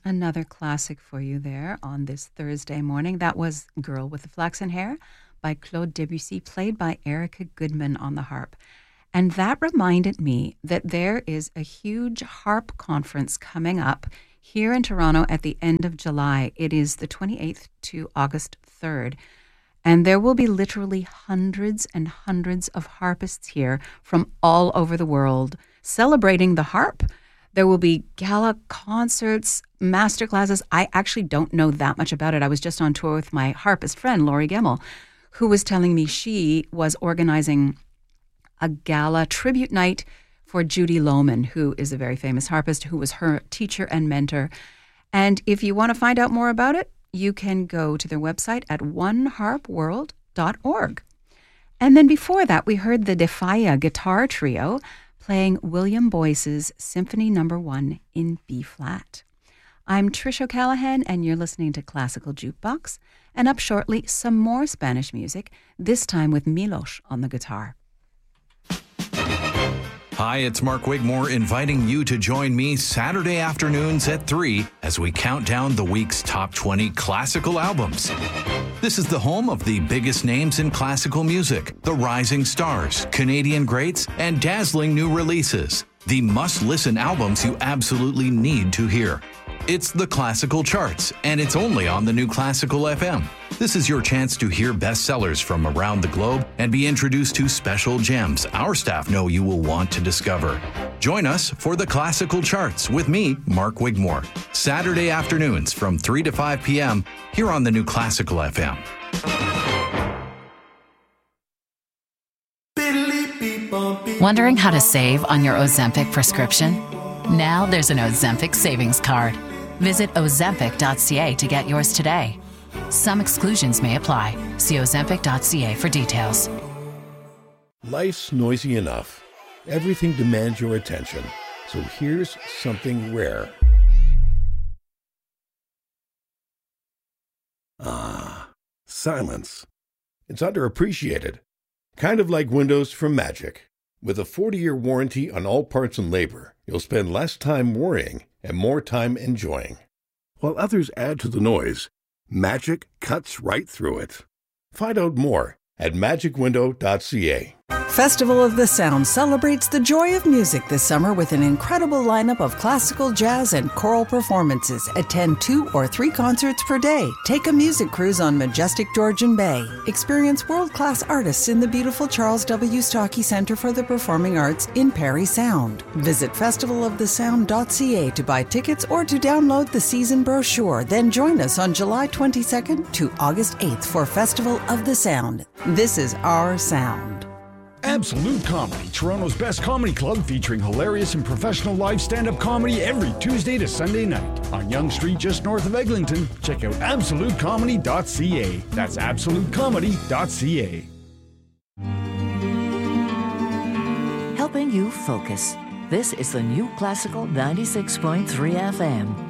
another classic for you there on this Thursday morning. That was Girl with the Flaxen Hair by Claude Debussy, played by Erica Goodman on the harp. And that reminded me that there is a huge harp conference coming up here in Toronto at the end of July. It is the 28th to August 3rd. And there will be literally hundreds and hundreds of harpists here from all over the world celebrating the harp. There will be gala concerts, masterclasses. I actually don't know that much about it. I was just on tour with my harpist friend, Laurie Gemmell, who was telling me she was organizing a gala tribute night for Judy Lohman, who is a very famous harpist, who was her teacher and mentor. And if you want to find out more about it, you can go to their website at oneharpworld.org. And then before that, we heard the Defaya Guitar Trio playing William Boyce's Symphony No. 1 in B-flat. I'm Trish O'Callaghan, and you're listening to Classical Jukebox. And up shortly, some more Spanish music, this time with Milos on the guitar. Hi, it's Mark Wigmore inviting you to join me Saturday afternoons at 3 as we count down the week's top 20 classical albums. This is the home of the biggest names in classical music, the rising stars, Canadian greats, and dazzling new releases. The must-listen albums you absolutely need to hear. It's the Classical Charts, and it's only on the new Classical FM. This is your chance to hear bestsellers from around the globe and be introduced to special gems our staff know you will want to discover. Join us for the Classical Charts with me, Mark Wigmore, Saturday afternoons from 3 to 5 p.m. here on the new Classical FM. Wondering how to save on your Ozempic prescription? Now there's an Ozempic savings card. Visit ozempic.ca to get yours today. Some exclusions may apply. See ozempic.ca for details. Life's noisy enough. Everything demands your attention. So here's something rare. Silence. It's underappreciated. Kind of like Windows from Magic. With a 40-year warranty on all parts and labor, you'll spend less time worrying and more time enjoying. While others add to the noise, Magic cuts right through it. Find out more at magicwindow.ca. Festival of the Sound celebrates the joy of music this summer with an incredible lineup of classical, jazz, and choral performances. Attend 2 or 3 concerts per day. Take a music cruise on majestic Georgian Bay. Experience world-class artists in the beautiful Charles W. Stockey Centre for the Performing Arts in Parry Sound. Visit festivalofthesound.ca to buy tickets or to download the season brochure. Then join us on July 22nd to August 8th for Festival of the Sound. This is our sound. Absolute Comedy, Toronto's best comedy club featuring hilarious and professional live stand-up comedy every Tuesday to Sunday night. On Yonge Street, just north of Eglinton, check out absolutecomedy.ca. That's absolutecomedy.ca. Helping you focus. This is the new Classical 96.3 FM.